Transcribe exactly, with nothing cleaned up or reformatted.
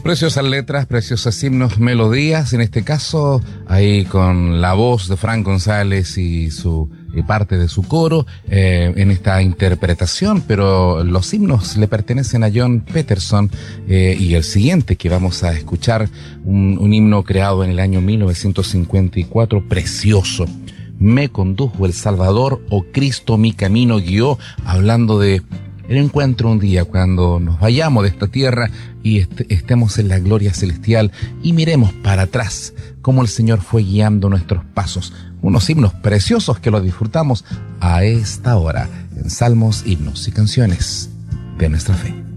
Preciosas letras, preciosos himnos, melodías, en este caso ahí con la voz de Fran González y su y parte de su coro eh, en esta interpretación, pero los himnos le pertenecen a John Peterson eh, y el siguiente que vamos a escuchar, un, un himno creado en el año mil novecientos cincuenta y cuatro, precioso. Me condujo el Salvador, oh Cristo mi camino guió, hablando de el encuentro un día cuando nos vayamos de esta tierra y est- estemos en la gloria celestial y miremos para atrás cómo el Señor fue guiando nuestros pasos. Unos himnos preciosos que los disfrutamos a esta hora en Salmos, Himnos y Canciones de Nuestra Fe.